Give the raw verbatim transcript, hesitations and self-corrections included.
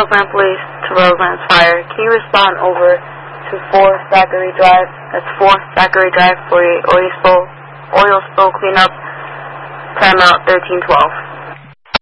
Roseland Police to Roseland's Fire. Can you respond over to four Thackeray Drive? That's four Thackeray Drive for a oil spill, oil spill cleanup. Timeout thirteen twelve.